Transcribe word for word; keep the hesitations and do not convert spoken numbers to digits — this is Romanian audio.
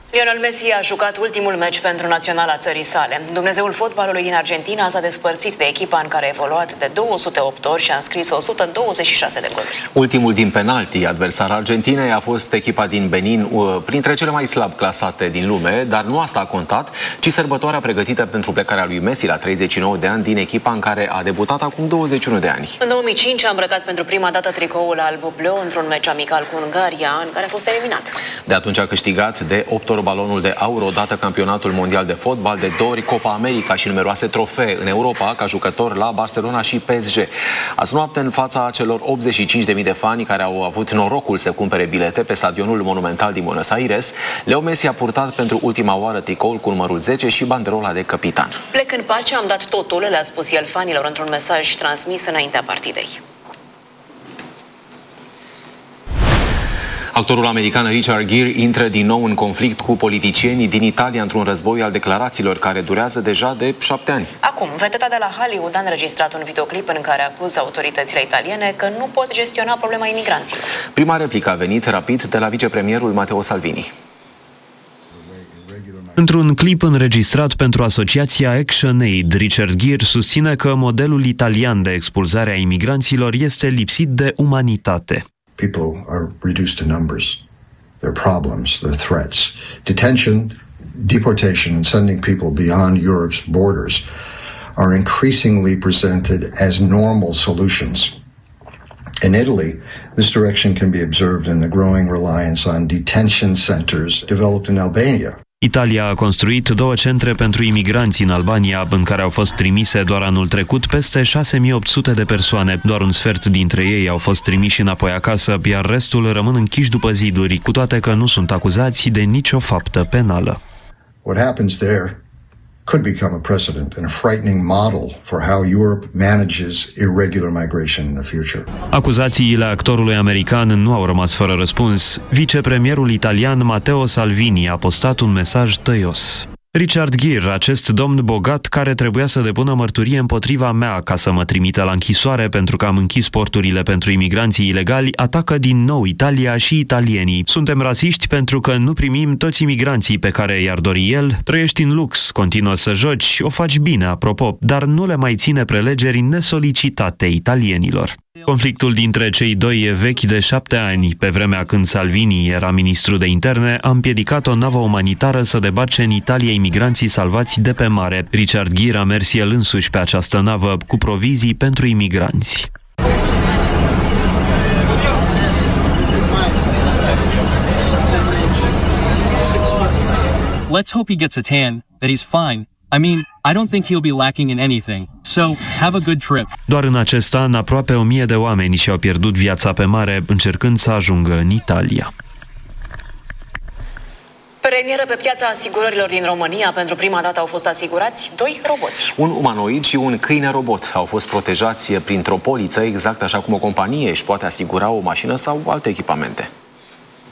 Lionel Messi a jucat ultimul meci pentru naționala țării sale. Dumnezeul fotbalului din Argentina s-a despărțit de echipa în care a evoluat de două sute opt ori și a înscris o sută douăzeci și șase de goluri. Ultimul din penalti adversar Argentinei a fost echipa din Benin, printre cele mai slab clasate din lume, dar nu asta a contat, ci sărbătoarea pregătită pentru plecarea lui Messi la treizeci și nouă de ani din echipa în care a debutat acum douăzeci și unu de ani. În două mii cinci a îmbrăcat pentru prima dată tricoul alb-bleu într-un meci amical cu Ungaria, în care a fost eliminat. De atunci a câștigat de opt ori balonul de aur, odată campionatul mondial de fotbal, de două ori Copa America și numeroase trofee în Europa ca jucător la Barcelona și P S G. Azi noapte, în fața celor optzeci și cinci de mii de fani care au avut norocul să cumpere bilete pe stadionul monumental din Buenos Aires, Leo Messi a purtat pentru ultima oară tricoul cu numărul zece și banderola de capitan. Plec în pace, am dat totul, le-a spus el fanilor într-un mesaj transmis înaintea partidei. Actorul american Richard Gere intră din nou în conflict cu politicienii din Italia într-un război al declarațiilor care durează deja de șapte ani. Acum, vedeta de la Hollywood a înregistrat un videoclip în care acuză autoritățile italiene că nu pot gestiona problema imigranților. Prima replică a venit rapid de la vicepremierul Matteo Salvini. Într-un clip înregistrat pentru asociația ActionAid, Richard Gere susține că modelul italian de expulzare a imigranților este lipsit de umanitate. People are reduced to numbers, their problems, their threats. Detention, deportation, and sending people beyond Europe's borders are increasingly presented as normal solutions. In Italy, this direction can be observed in the growing reliance on detention centers developed in Albania. Italia a construit două centre pentru imigranți în Albania, în care au fost trimise doar anul trecut peste șase mii opt sute de persoane. Doar un sfert dintre ei au fost trimiși înapoi acasă, iar restul rămân închiși după ziduri, cu toate că nu sunt acuzați de nicio faptă penală. What happens there could become a precedent and a frightening model for how Europe manages irregular migration in the future. Acuzațiile actorului american nu au rămas fără răspuns. Vicepremierul italian Matteo Salvini a postat un mesaj tăios. Richard Gere, acest domn bogat care trebuia să depună mărturie împotriva mea ca să mă trimită la închisoare pentru că am închis porturile pentru imigranții ilegali, atacă din nou Italia și italienii. Suntem rasiști pentru că nu primim toți imigranții pe care i-ar dori el. Trăiești în lux, continuă să joci, o faci bine, apropo, dar nu le mai ține prelegeri nesolicitate italienilor. Conflictul dintre cei doi e vechi de șapte ani. Pe vremea când Salvini era ministru de interne, a împiedicat o navă umanitară să debarce în Italia imigranții salvați de pe mare. Richard Gere a mers el însuși pe această navă cu provizii pentru imigranți. Let's hope he gets a tan, that he's fine. I mean, I don't think he'll be lacking in anything. So, have a good trip. Doar în acest an, aproape o mie de oameni și-au pierdut viața pe mare încercând să ajungă în Italia. Premieră pe piața asigurărilor din România. Pentru prima dată au fost asigurați doi roboți. Un umanoid și un câine robot au fost protejați printr-o poliță, exact așa cum o companie își poate asigura o mașină sau alte echipamente.